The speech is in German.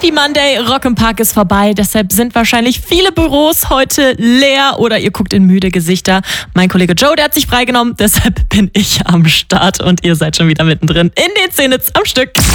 Happy Monday, Rock im Park ist vorbei, deshalb sind wahrscheinlich viele Büros heute leer oder ihr guckt in müde Gesichter. Mein Kollege Joe, der hat sich freigenommen, deshalb bin ich am Start und ihr seid schon wieder mittendrin in den 10 Hits am Stück.